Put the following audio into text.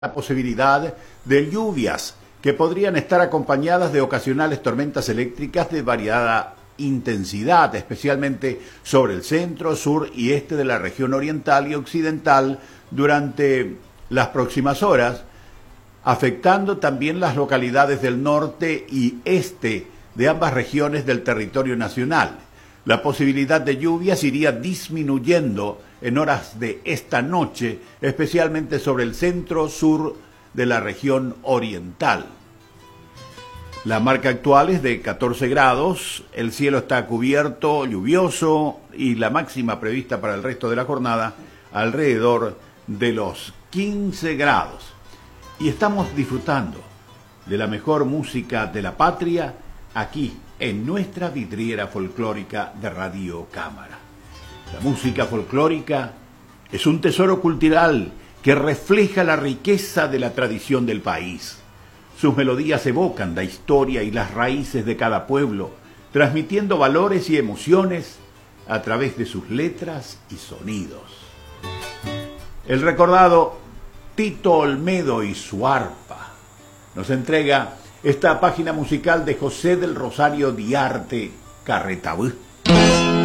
la posibilidad de lluvias que podrían estar acompañadas de ocasionales tormentas eléctricas de variada intensidad, especialmente sobre el centro, sur y este de la región oriental y occidental durante las próximas horas, afectando también las localidades del norte y este de ambas regiones del territorio nacional. La posibilidad de lluvias iría disminuyendo en horas de esta noche, especialmente sobre el centro-sur de la región oriental. La marca actual es de 14 grados, el cielo está cubierto, lluvioso y la máxima prevista para el resto de la jornada alrededor de los 15 grados. Y estamos disfrutando de la mejor música de la patria aquí en nuestra vidriera folclórica de Radio Cámara. La música folclórica es un tesoro cultural que refleja la riqueza de la tradición del país. Sus melodías evocan la historia y las raíces de cada pueblo, transmitiendo valores y emociones a través de sus letras y sonidos. El recordado Tito Olmedo y su arpa nos entrega esta página musical de José del Rosario Diarte Carretabú.